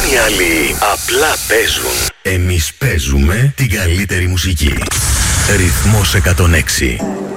Οι άλλοι απλά παίζουν. Εμείς παίζουμε την καλύτερη μουσική. Ρυθμός 106.